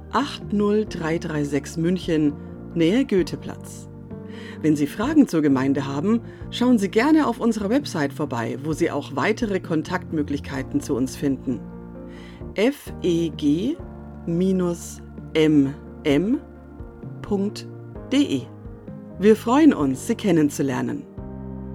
80336 München, Nähe Goetheplatz. Wenn Sie Fragen zur Gemeinde haben, schauen Sie gerne auf unserer Website vorbei, wo Sie auch weitere Kontaktmöglichkeiten zu uns finden. feg-mm.de. Wir freuen uns, Sie kennenzulernen.